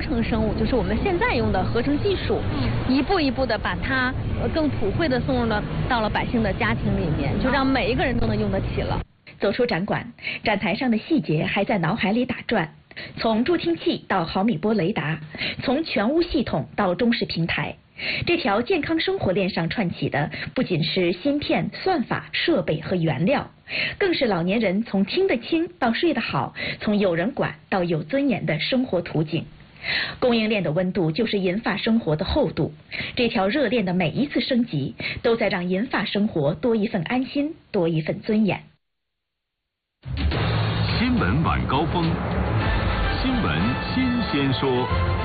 成生物，就是我们现在用的合成技术，一步一步的把它更普惠的送入到了百姓的家庭里面，就让每一个人都能用得起了。 走出展馆，展台上的细节还在脑海里打转，从助听器到毫米波雷达，从全屋系统到中视平台，这条健康生活链上串起的不仅是芯片、算法、设备和原料，更是老年人从听得清到睡得好，从有人管到有尊严的生活图景。供应链的温度就是银发生活的厚度，这条热链的每一次升级，都在让银发生活多一份安心，多一份尊严。 新闻晚高峰，新闻新鲜说。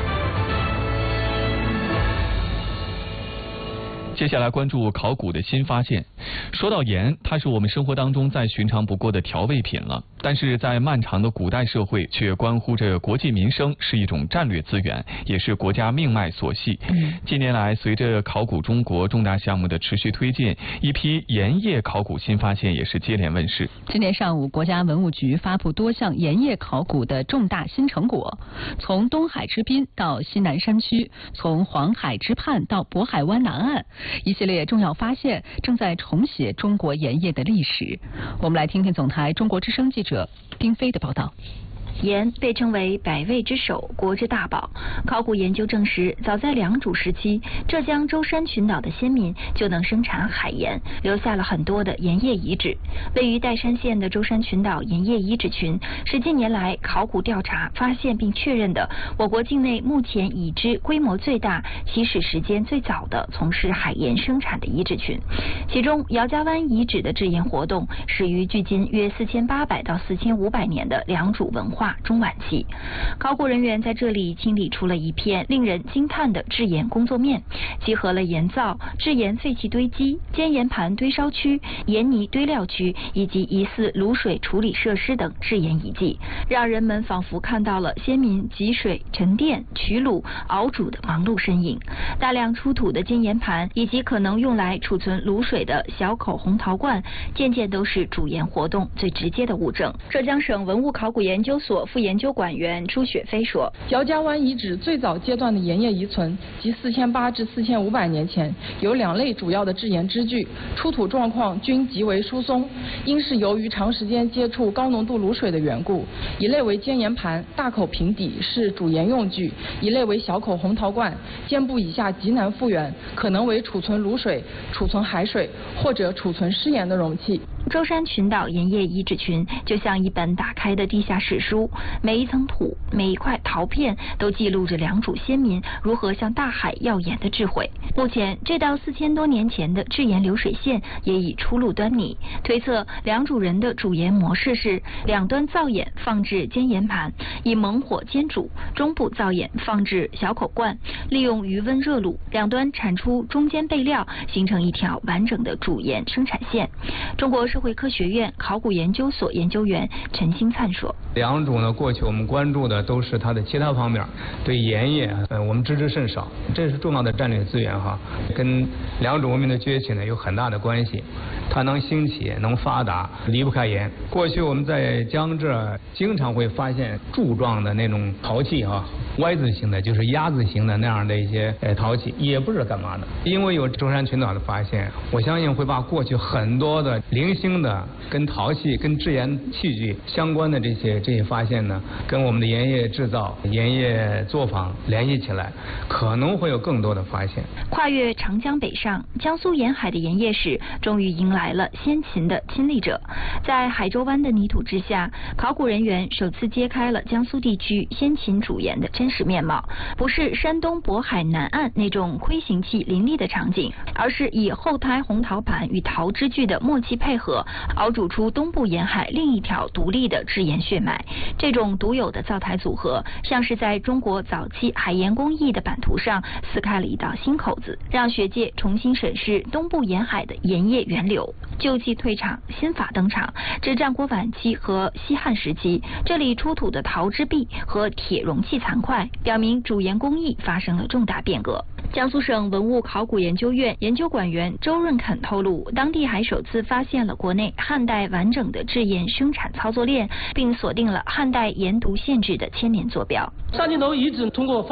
接下来关注考古的新发现。说到盐，它是我们生活当中再寻常不过的调味品了，但是在漫长的古代社会，却关乎着国计民生，是一种战略资源，也是国家命脉所系。近年来，随着考古中国重大项目的持续推进，一批盐业考古新发现也是接连问世。 今天上午，国家文物局发布多项盐业考古的重大新成果，从东海之滨到西南山区，从黄海之畔到渤海湾南岸，一系列重要发现正在重写中国盐业的历史。我们来听听总台中国之声记者丁飞的报道。 盐被称为百味之首，国之大宝。考古研究证实，早在良渚时期，浙江舟山群岛的先民就能生产海盐，留下了很多的盐业遗址。位于岱山县的舟山群岛盐业遗址群，是近年来考古调查发现并确认的我国境内目前已知规模最大、起始时间最早的从事海盐生产的遗址群。其中，姚家湾遗址的制盐活动始于距今约4800到4500年的良渚文化中晚期。考古人员在这里清理出了一片令人惊叹的制盐工作面，集合了盐灶、制盐废弃堆积、煎盐盘堆烧区、盐泥堆料区以及疑似卤水处理设施等制盐遗迹，让人们仿佛看到了先民汲水、沉淀、取卤、熬煮的忙碌身影。大量出土的煎盐盘以及可能用来储存卤水的小口红陶罐，件件都是煮盐活动最直接的物证。浙江省文物考古研究所副研究管员朱雪飞说， 姚家湾遗址最早阶段的盐业遗存，即4800至4500年前，有2类主要的制盐支具，出土状况均极为疏松，应是由于长时间接触高浓度卤水的缘故。一类为煎盐盘，大口平底，是煮盐用具；一类为小口红陶罐，肩部以下极难复原，可能为储存卤水、储存海水或者储存湿盐的容器。 舟山群岛盐业遗址群就像一本打开的地下史书，每一层土、每一块陶片都记录着良渚先民如何向大海要盐的智慧。目前，这道4000多年前的制盐流水线也已初露端倪。推测，良渚人的煮盐模式是两端灶眼放置煎盐盘，以猛火煎煮；中部灶眼放置小口罐，利用余温热卤，两端产出中间备料，形成一条完整的煮盐生产线。中国社会科学院考古研究所研究员陈兴灿说， 良渚呢，过去我们关注的都是它的其他方面，对盐业我们知之甚少，这是重要的战略资源哈，跟良渚文明的崛起呢有很大的关系。它能兴起能发达离不开盐。过去我们在江浙经常会发现柱状的那种陶器哈，Y字形的就是鸭子形的那样的一些陶器，也不知道干嘛的。因为有舟山群岛的发现，我相信会把过去很多的零星的跟陶器跟制盐器具相关的这些发现呢，跟我们的盐业制造、盐业作坊联系起来，可能会有更多的发现。 跨越长江北上，江苏沿海的盐业史终于迎来了先秦的亲历者。在海州湾的泥土之下，考古人员首次揭开了江苏地区先秦煮盐的真实面貌，不是山东渤海南岸那种盔形器林立的场景，而是以后胎红陶盘与陶支具的默契配合，熬煮出东部沿海另一条独立的制盐血脉。这种独有的灶台组合，像是在中国早期海盐工艺的版图上撕开了一道新口子，让学界重新审视东部沿海的盐业源流。旧器退场，新法登场。至战国晚期和西汉时期，这里出土的陶之璧和铁容器残块，表明煮盐工艺发生了重大变革。江苏省文物考古研究院研究管员周润肯透露，当地还首次发现了国内汉代完整的制盐生产操作链，并锁定了汉代盐渎县制的千年坐标。 三金头遗址通过